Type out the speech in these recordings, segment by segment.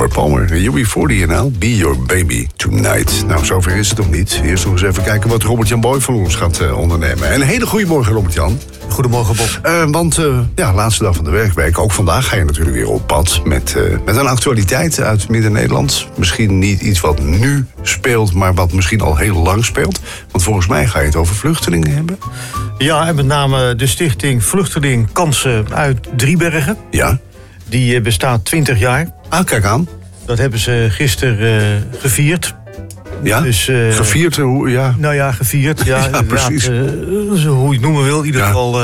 Robert Palmer, UB40 en I'll Be Your Baby Tonight. Nou, zover is het nog niet. Eerst nog eens even kijken wat Robert-Jan Boy van ons gaat ondernemen. En een hele goede morgen, Robert-Jan. Goedemorgen, Bob. Want laatste dag van de werkweek. Ook vandaag ga je natuurlijk weer op pad met een actualiteit uit Midden-Nederland. Misschien niet iets wat nu speelt, maar wat misschien al heel lang speelt. Want volgens mij ga je het over vluchtelingen hebben. Ja, en met name de stichting Vluchteling Kansen uit Driebergen. Ja. Die bestaat 20 jaar. Ah, kijk aan. Dat hebben ze gisteren gevierd. Ja, dus, gevierd? Ja. Nou ja, gevierd. Ja, ja precies. Hoe je het noemen wil. In ieder geval...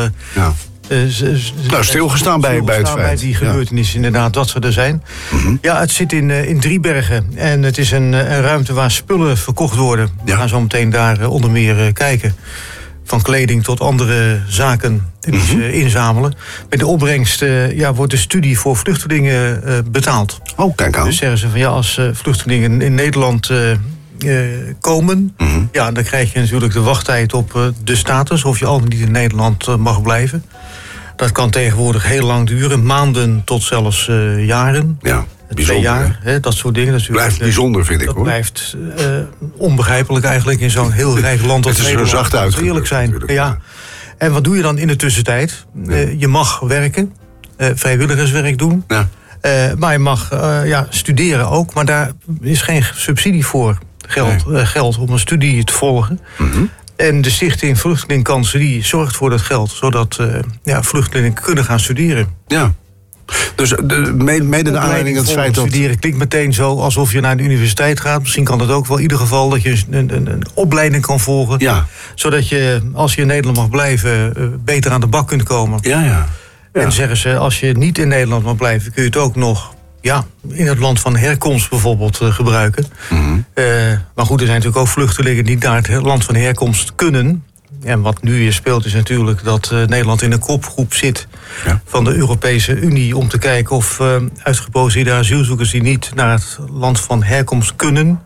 stilgestaan bij het feit. Bij die gebeurtenissen, inderdaad, dat ze er zijn. Mm-hmm. Ja, het zit in Driebergen. En het is een ruimte waar spullen verkocht worden. We gaan zo meteen daar onder meer kijken. Van kleding tot andere zaken die ze inzamelen. Met de opbrengst wordt de studie voor vluchtelingen betaald. Oh, kijk aan. Dus zeggen ze van als vluchtelingen in Nederland komen... dan krijg je natuurlijk de wachttijd op de status... of je al niet in Nederland mag blijven. Dat kan tegenwoordig heel lang duren. Maanden tot zelfs jaren. Ja. 2 jaar, dat soort dingen. Dat blijft bijzonder, vind ik, hoor. Dat blijft onbegrijpelijk eigenlijk in zo'n heel rijk land als Nederland. Het is zo zacht uit. Eerlijk zijn. Ja. En wat doe je dan in de tussentijd? Je mag werken, vrijwilligerswerk doen. Ja. Maar je mag studeren ook. Maar daar is geen subsidie voor geld om een studie te volgen. Mm-hmm. En de stichting Vluchteling Kansen die zorgt voor dat geld. Zodat vluchtelingen kunnen gaan studeren. Ja. Dus mede de aanleiding het feit dat... Studeren klinkt meteen zo alsof je naar de universiteit gaat. Misschien kan dat ook wel in ieder geval dat je een opleiding kan volgen. Ja. Zodat je, als je in Nederland mag blijven, beter aan de bak kunt komen. Ja. En zeggen ze, als je niet in Nederland mag blijven, kun je het ook nog in het land van herkomst bijvoorbeeld gebruiken. Mm-hmm. Maar goed, er zijn natuurlijk ook vluchtelingen die naar het land van herkomst kunnen. En wat nu weer speelt is natuurlijk dat Nederland in een kopgroep zit van de Europese Unie om te kijken of uitgeprocedeerde asielzoekers die niet naar het land van herkomst kunnen,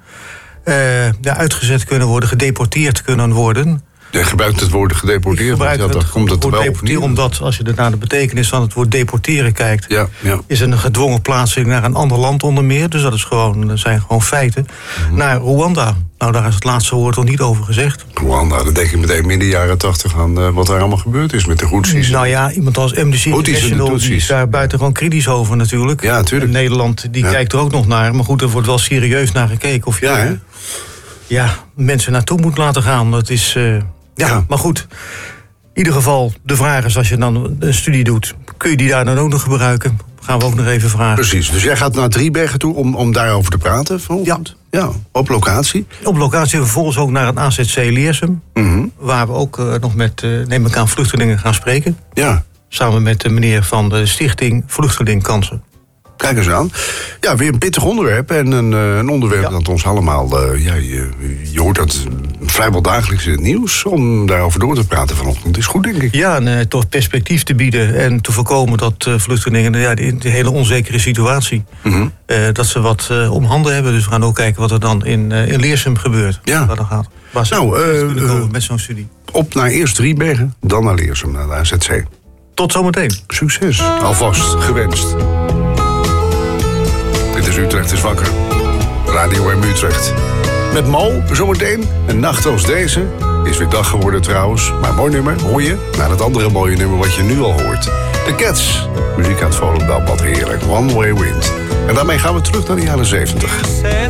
uitgezet kunnen worden, gedeporteerd kunnen worden. Je gebruikt het woord gedeporteerd, dat komt het wel opnieuw. Omdat als je naar de betekenis van het woord deporteren kijkt, is er een gedwongen plaatsing naar een ander land onder meer. Dus dat zijn gewoon feiten. Mm-hmm. Naar Rwanda. Nou, daar is het laatste woord nog niet over gezegd. Rwanda, dan denk ik meteen midden jaren 80 aan wat daar allemaal gebeurd is met de Tutsis. Nou ja, iemand als Amnesty International die is daar buitengewoon kritisch over natuurlijk. Ja, natuurlijk. Nederland die kijkt er ook nog naar. Maar goed, er wordt wel serieus naar gekeken of je mensen naartoe moet laten gaan. Dat is... maar goed. In ieder geval, de vraag is als je dan een studie doet, kun je die daar dan ook nog gebruiken? Gaan we ook nog even vragen. Precies, dus jij gaat naar Driebergen toe om daarover te praten? Ja, op locatie? Op locatie en vervolgens ook naar het AZC Leersum. Mm-hmm. Waar we ook nog met, neem ik aan, vluchtelingen gaan spreken. Ja. Samen met de meneer van de stichting Vluchteling Kansen. Kijk eens aan. Ja, weer een pittig onderwerp. En een onderwerp dat ons allemaal... je hoort dat vrijwel dagelijks in het nieuws. Om daarover door te praten vanochtend is goed, denk ik. Ja, en toch perspectief te bieden. En te voorkomen dat vluchtelingen in de hele onzekere situatie... Mm-hmm. Dat ze wat om handen hebben. Dus we gaan ook kijken wat er dan in Leersum gebeurt. Ja. Wat er gaat. Waar ze kunnen komen met zo'n studie. Op naar eerst Driebergen, dan naar Leersum, naar de AZC. Tot zometeen. Succes. Alvast gewenst. Dit is Utrecht is wakker. Radio M Utrecht. Met Mo, zometeen. Een nacht als deze. Is weer dag geworden trouwens. Maar mooi nummer, hoor je? Naar het andere mooie nummer wat je nu al hoort. The Cats. Muziek uit Volendam, wat heerlijk. One Way Wind. En daarmee gaan we terug naar de jaren 70.